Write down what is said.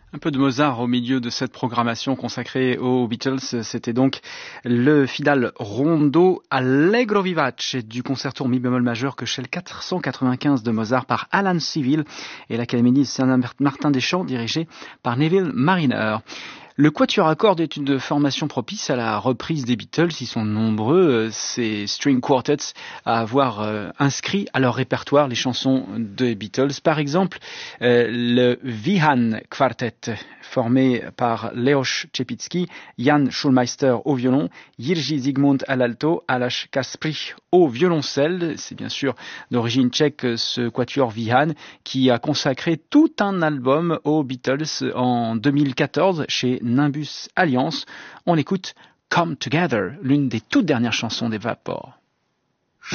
Un peu de Mozart au milieu de cette programmation consacrée aux Beatles. C'était donc le final rondo Allegro vivace du concerto en mi bémol majeur que Shell 495 de Mozart par Alan Civil et l'Académie Saint-Martin-des-Champs dirigée par Neville Marriner. Le quatuor à cordes est une formation propice à la reprise des Beatles. Ils sont nombreux, ces string quartets, à avoir inscrit à leur répertoire les chansons des Beatles. Par exemple, le Wihan Quartet, formé par Leoš Čepíček, Jan Schulmeister au violon, Jiří Zigmund à l'alto, Aleš Kasprich au violoncelle. C'est bien sûr d'origine tchèque, ce quatuor Wihan, qui a consacré tout un album aux Beatles en 2014 chez Nimbus Alliance. On écoute Come Together, l'une des toutes dernières chansons des Vapor.